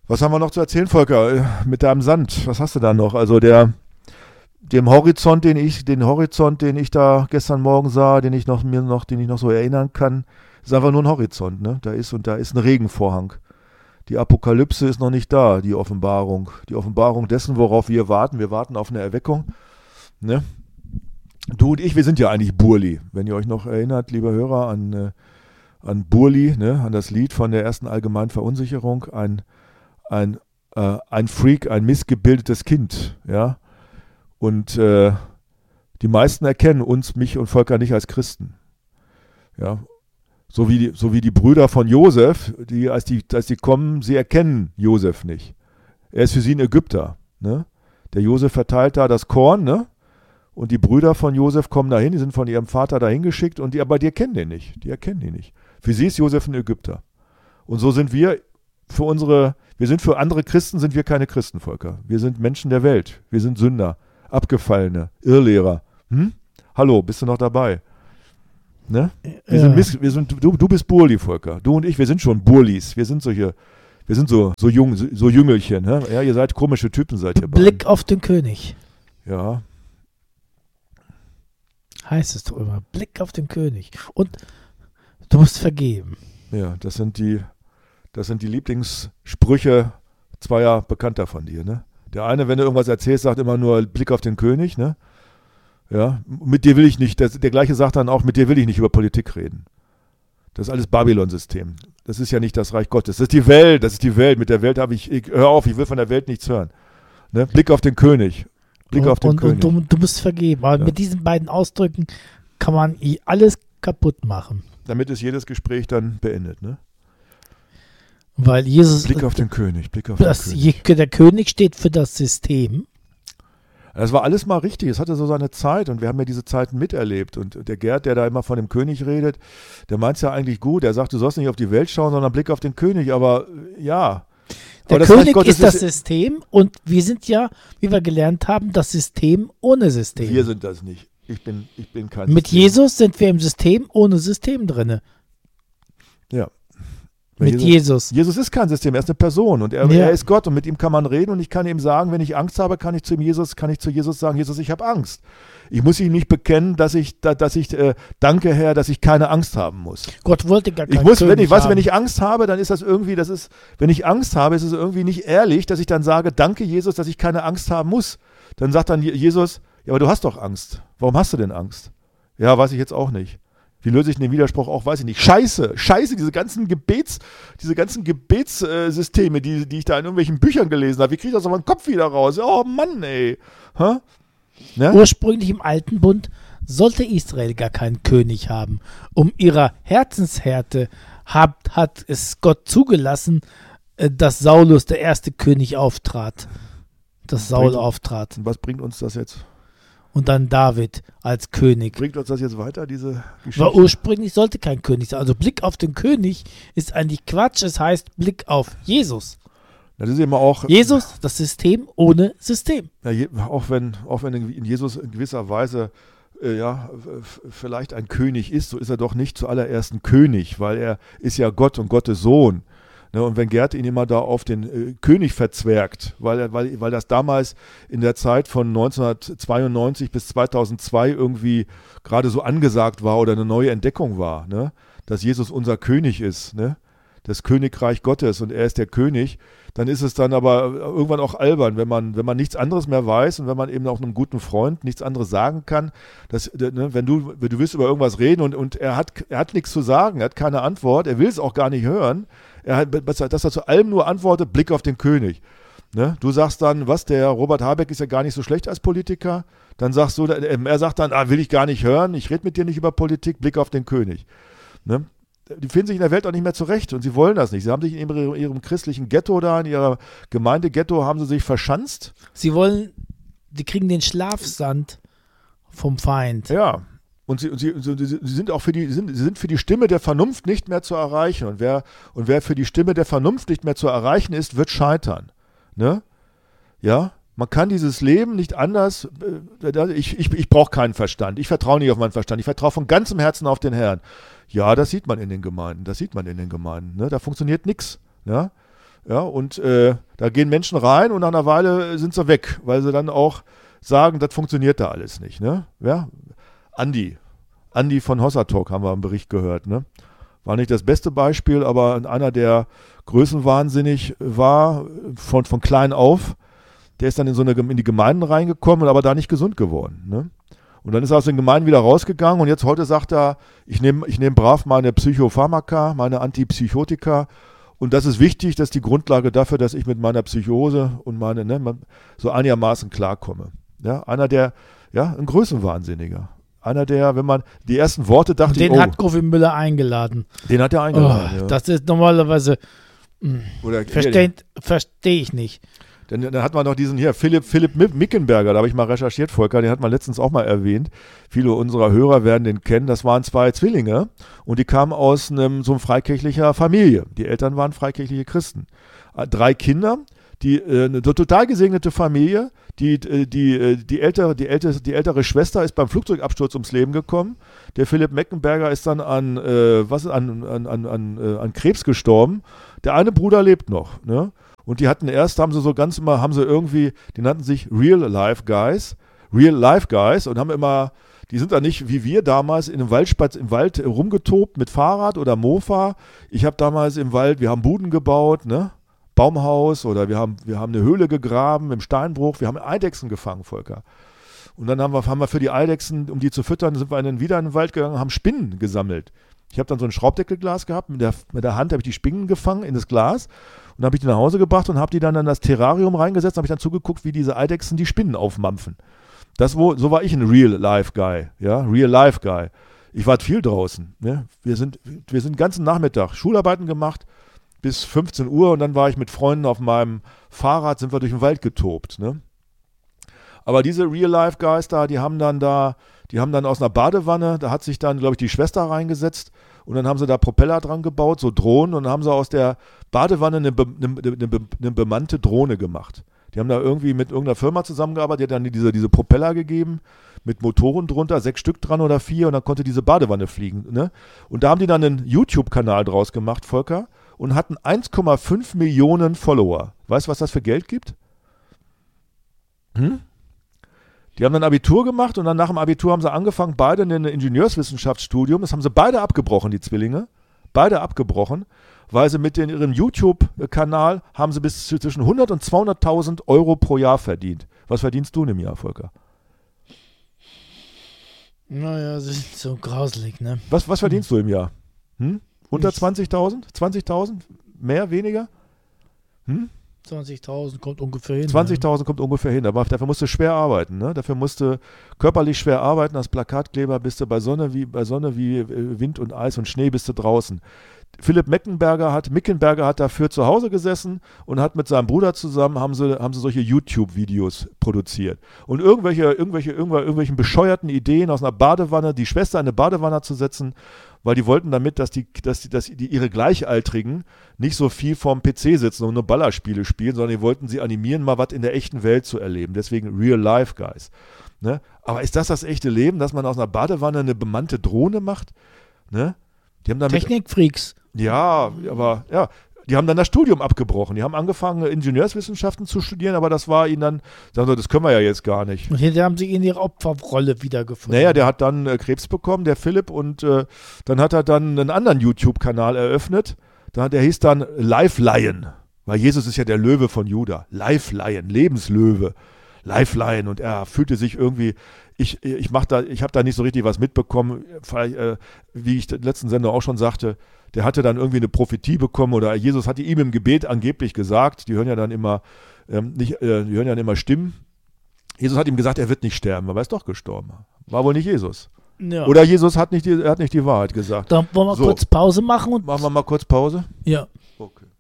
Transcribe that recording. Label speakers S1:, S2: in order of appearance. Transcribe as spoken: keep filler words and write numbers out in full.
S1: Was haben wir noch zu erzählen, Volker, mit deinem Sand? Was hast du da noch? Also der, dem Horizont, den ich, den Horizont, den ich da gestern Morgen sah, den ich noch mir noch, den ich noch so erinnern kann, ist einfach nur ein Horizont, ne? Da ist und da ist ein Regenvorhang. Die Apokalypse ist noch nicht da, die Offenbarung. Die Offenbarung dessen, worauf wir warten. Wir warten auf eine Erweckung, ne? Du und ich, wir sind ja eigentlich Burli. Wenn ihr euch noch erinnert, lieber Hörer, an, äh, an Burli, ne? An das Lied von der ersten allgemeinen Verunsicherung, ein Ein, äh, ein Freak, ein missgebildetes Kind, ja. Und äh, die meisten erkennen uns, mich und Volker nicht als Christen. Ja. So wie die, so wie die Brüder von Josef, die, als die, als die kommen, sie erkennen Josef nicht. Er ist für sie ein Ägypter. Ne? Der Josef verteilt da das Korn, ne? Und die Brüder von Josef kommen dahin, die sind von ihrem Vater dahin geschickt, und die, aber die erkennen den nicht. Die erkennen ihn nicht. Für sie ist Josef ein Ägypter. Und so sind wir für unsere, wir sind für andere Christen, sind wir keine Christen, Volker. Wir sind Menschen der Welt. Wir sind Sünder, Abgefallene, Irrlehrer. Hm? Hallo, bist du noch dabei? Ne? Wir
S2: Ja.
S1: sind, Miss, wir sind du, du bist Burli, Volker. Du und ich, wir sind schon Burlis. Wir sind solche, wir sind so, so jung, so, so Jüngelchen. Ne? Ja, ihr seid komische Typen, seid ihr beide.
S2: Blick auf den König.
S1: Ja.
S2: Heißt es doch immer. Blick auf den König. Und du musst vergeben.
S1: Ja, das sind die, das sind die Lieblingssprüche zweier Bekannter von dir, ne? Der eine, wenn du irgendwas erzählst, sagt immer nur Blick auf den König, ne? Ja, mit dir will ich nicht, der, der gleiche sagt dann auch, mit dir will ich nicht über Politik reden. Das ist alles Babylon-System. Das ist ja nicht das Reich Gottes. Das ist die Welt, das ist die Welt. Mit der Welt habe ich, ich, hör auf, ich will von der Welt nichts hören. Ne? Blick auf den König. Blick
S2: und,
S1: auf den
S2: und,
S1: König.
S2: Und du, du musst vergeben. Aber
S1: Ja.
S2: mit diesen beiden Ausdrücken kann man i- alles kaputt machen.
S1: Damit ist jedes Gespräch dann beendet, ne?
S2: Weil Jesus,
S1: Blick auf den König, Blick auf
S2: das,
S1: den König.
S2: je- der König steht für das System.
S1: Das war alles mal richtig. Es hatte so seine Zeit und wir haben ja diese Zeiten miterlebt. Und der Gerd, der da immer von dem König redet, der meint es ja eigentlich gut. Er sagt, du sollst nicht auf die Welt schauen, sondern Blick auf den König. Aber äh, ja.
S2: Der
S1: Aber das
S2: König
S1: Reich Gottes
S2: ist das System und wir sind ja, wie wir gelernt haben, das System ohne System.
S1: Wir sind das nicht. Ich bin, ich bin kein
S2: Mit
S1: System.
S2: Jesus sind wir im System ohne System drinne.
S1: Ja.
S2: Mit Jesus.
S1: Jesus ist kein System, er ist eine Person und er,
S2: Ja.
S1: er ist Gott und mit ihm kann man reden und ich kann ihm sagen, wenn ich Angst habe, kann ich zu ihm Jesus, kann ich zu Jesus sagen, Jesus, ich habe Angst. Ich muss ihm nicht bekennen, dass ich, da, dass ich, äh, danke Herr, dass ich keine Angst haben muss.
S2: Gott wollte gar
S1: Ich
S2: keinen
S1: muss,
S2: König
S1: wenn ich, weißt du,
S2: haben.
S1: wenn ich Angst habe, dann ist das irgendwie, das ist, wenn ich Angst habe, ist es irgendwie nicht ehrlich, dass ich dann sage, danke Jesus, dass ich keine Angst haben muss. Dann sagt dann Je- Jesus, ja, aber du hast doch Angst. Warum hast du denn Angst? Ja, weiß ich jetzt auch nicht. Wie löse ich den Widerspruch auch, weiß ich nicht. Scheiße, scheiße, diese ganzen Gebets, diese ganzen Gebetssysteme, die, die ich da in irgendwelchen Büchern gelesen habe, wie kriege ich das aus meinem Kopf wieder raus? Oh Mann, ey. Hä? Ne?
S2: Ursprünglich im Alten Bund sollte Israel gar keinen König haben. Um ihrer Herzenshärte hat, hat es Gott zugelassen, äh, dass Saulus der erste König auftrat. Dass Saul
S1: Bringt-
S2: auftrat.
S1: Und was bringt uns das jetzt?
S2: Und dann David als König.
S1: Bringt uns das jetzt weiter, diese Geschichte?
S2: Weil ursprünglich sollte kein König sein. Also Blick auf den König ist eigentlich Quatsch. Es heißt Blick auf Jesus.
S1: Das ist immer auch,
S2: Jesus, das System ohne System.
S1: ja, je, auch wenn, auch wenn in Jesus in gewisser Weise äh, ja, f- vielleicht ein König ist, so ist er doch nicht zuallererst ein König, weil er ist ja Gott und Gottes Sohn. Ne, und wenn Gerd ihn immer da auf den äh, König verzwergt, weil, er, weil, weil das damals in der Zeit von neunzehnhundertzweiundneunzig bis zweitausendzwei irgendwie gerade so angesagt war oder eine neue Entdeckung war, ne, dass Jesus unser König ist, ne, das Königreich Gottes und er ist der König, dann ist es dann aber irgendwann auch albern, wenn man, wenn man nichts anderes mehr weiß und wenn man eben auch einem guten Freund nichts anderes sagen kann, dass, ne, wenn du, wenn du willst über irgendwas reden und, und er hat, er hat nichts zu sagen, er hat keine Antwort, er will es auch gar nicht hören, er hat, dass er zu allem nur antwortet, Blick auf den König. Ne? Du sagst dann, was, der Robert Habeck ist ja gar nicht so schlecht als Politiker, dann sagst du, er sagt dann, ah, will ich gar nicht hören, ich rede mit dir nicht über Politik, Blick auf den König. Ne? Die finden sich in der Welt auch nicht mehr zurecht und sie wollen das nicht. Sie haben sich in ihrem, ihrem christlichen Ghetto da, in ihrer Gemeinde-Ghetto, haben sie sich verschanzt.
S2: Sie wollen, die kriegen den Schlafsand vom Feind.
S1: Ja. Und sie, und sie, sie, sie sind auch für die, sie sind, sie sind für die Stimme der Vernunft nicht mehr zu erreichen. Und wer, und wer für die Stimme der Vernunft nicht mehr zu erreichen ist, wird scheitern. Ne? Ja? Man kann dieses Leben nicht anders, äh, ich, ich, ich brauche keinen Verstand, ich vertraue nicht auf meinen Verstand, ich vertraue von ganzem Herzen auf den Herrn. Ja, das sieht man in den Gemeinden, das sieht man in den Gemeinden, ne? Da funktioniert nichts. Ja? Ja, und äh, da gehen Menschen rein und nach einer Weile sind sie weg, weil sie dann auch sagen, das funktioniert da alles nicht. Ne? Ja? Andi, Andi von Hossertalk haben wir im Bericht gehört. Ne? War nicht das beste Beispiel, aber einer, der größenwahnsinnig war, von, von klein auf, der ist dann in, so eine, in die Gemeinden reingekommen, aber da nicht gesund geworden. Ne? Und dann ist er aus den Gemeinden wieder rausgegangen und jetzt heute sagt er, ich nehme ich nehm brav meine Psychopharmaka, meine Antipsychotika. Und das ist wichtig, das ist die Grundlage dafür, dass ich mit meiner Psychose und meine, ne, so einigermaßen klarkomme. Ja, einer der, ja, ein Größenwahnsinniger. Einer der, wenn man die ersten Worte dachte,
S2: den
S1: ich, oh,
S2: hat Gofi Müller eingeladen.
S1: Den hat er eingeladen.
S2: Oh,
S1: ja.
S2: Das ist normalerweise, verstehe versteh ich nicht.
S1: Dann, dann hat man noch diesen hier, Philipp, Philipp Mickenberger, da habe ich mal recherchiert, Volker, den hat man letztens auch mal erwähnt. Viele unserer Hörer werden den kennen. Das waren zwei Zwillinge und die kamen aus einem, so einer freikirchlicher Familie. Die Eltern waren freikirchliche Christen. Drei Kinder, die, äh, eine total gesegnete Familie. Die, die, die, ältere, die, ältere, die ältere Schwester ist beim Flugzeugabsturz ums Leben gekommen. Der Philipp Meckenberger ist dann an, äh, was, an, an, an, an, äh, an Krebs gestorben. Der eine Bruder lebt noch. Ne? Und die hatten erst, haben sie so ganz immer, haben sie irgendwie, die nannten sich Real Life Guys, Real Life Guys und haben immer, die sind da nicht wie wir damals in einem Waldspatz, im Wald rumgetobt mit Fahrrad oder Mofa. Ich habe damals im Wald, wir haben Buden gebaut, ne? Baumhaus oder wir haben, wir haben eine Höhle gegraben im Steinbruch, wir haben Eidechsen gefangen, Volker. Und dann haben wir, haben wir für die Eidechsen, um die zu füttern, sind wir dann wieder in den Wald gegangen, haben Spinnen gesammelt. Ich habe dann so ein Schraubdeckelglas gehabt, mit der, mit der Hand habe ich die Spinnen gefangen in das Glas und habe ich die nach Hause gebracht und habe die dann in das Terrarium reingesetzt und habe ich dann zugeguckt, wie diese Eidechsen die Spinnen aufmampfen. Das wo, so war ich ein Real-Life-Guy, ja, Real-Life-Guy. Ich war viel draußen, ne? Wir sind, wir sind den ganzen Nachmittag Schularbeiten gemacht bis fünfzehn Uhr und dann war ich mit Freunden auf meinem Fahrrad, sind wir durch den Wald getobt, ne? Aber diese Real-Life-Guys da, die haben dann da, die haben dann aus einer Badewanne, da hat sich dann, glaube ich, die Schwester reingesetzt und dann haben sie da Propeller dran gebaut, so Drohnen und dann haben sie aus der Badewanne eine, eine, eine, eine bemannte Drohne gemacht. Die haben da irgendwie mit irgendeiner Firma zusammengearbeitet, die hat dann diese, diese Propeller gegeben, mit Motoren drunter, sechs Stück dran oder vier und dann konnte diese Badewanne fliegen. Ne? Und da haben die dann einen YouTube-Kanal draus gemacht, Volker, und hatten eins Komma fünf Millionen Follower. Weißt du, was das für Geld gibt? Hm? Die haben dann Abitur gemacht und dann nach dem Abitur haben sie angefangen, beide in ein Ingenieurswissenschaftsstudium, das haben sie beide abgebrochen, die Zwillinge, beide abgebrochen, weil sie mit den, ihrem YouTube-Kanal haben sie bis zwischen hundert und zweihunderttausend Euro pro Jahr verdient. Was verdienst du in einem Jahr, Volker?
S2: Naja, das ist so grauselig, ne?
S1: Was, was verdienst du im Jahr? Hm? Unter zwanzigtausend? zwanzigtausend? Mehr, weniger? Hm?
S2: zwanzigtausend kommt ungefähr hin.
S1: zwanzigtausend kommt ungefähr hin, aber dafür musst du schwer arbeiten. Ne? Dafür musst du körperlich schwer arbeiten. Als Plakatkleber bist du bei Sonne wie, bei Sonne wie Wind und Eis und Schnee bist du draußen. Philipp Meckenberger hat, Mickenberger hat dafür zu Hause gesessen und hat mit seinem Bruder zusammen, haben sie, haben sie solche YouTube-Videos produziert. Und irgendwelche, irgendwelche, irgendwelche, irgendwelchen bescheuerten Ideen aus einer Badewanne, die Schwester in eine Badewanne zu setzen, weil die wollten damit, dass, die, dass, die, dass die ihre Gleichaltrigen nicht so viel vorm P C sitzen und nur Ballerspiele spielen, sondern die wollten sie animieren, mal was in der echten Welt zu erleben. Deswegen Real-Life-Guys. Ne? Aber ist das das echte Leben, dass man aus einer Badewanne eine bemannte Drohne macht? Ne? Die haben damit,
S2: Technikfreaks.
S1: Ja, aber ja, die haben dann das Studium abgebrochen. Die haben angefangen, Ingenieurswissenschaften zu studieren, aber das war ihnen dann, sagen sie, das können wir ja jetzt gar nicht.
S2: Und hinterher haben sie in ihre Opferrolle wiedergefunden.
S1: Naja, der hat dann äh, Krebs bekommen, der Philipp, und äh, dann hat er dann einen anderen YouTube-Kanal eröffnet. Da, der hieß dann Live Lion, weil Jesus ist ja der Löwe von Juda. Live Lion, Lebenslöwe. Live Lion. Und er fühlte sich irgendwie, ich, ich mach da, ich habe da nicht so richtig was mitbekommen, vielleicht, äh, wie ich in der letzten Sendung auch schon sagte, der hatte dann irgendwie eine Prophetie bekommen oder Jesus hatte ihm im Gebet angeblich gesagt, die hören ja dann immer, ähm, nicht, äh, die hören ja dann immer Stimmen. Jesus hat ihm gesagt, er wird nicht sterben, aber er ist doch gestorben. War wohl nicht Jesus. Ja. Oder Jesus hat nicht, die, er hat nicht die Wahrheit gesagt.
S2: Dann wollen wir
S1: so.
S2: kurz Pause machen. Und
S1: machen wir mal kurz Pause?
S2: Ja.
S1: Okay.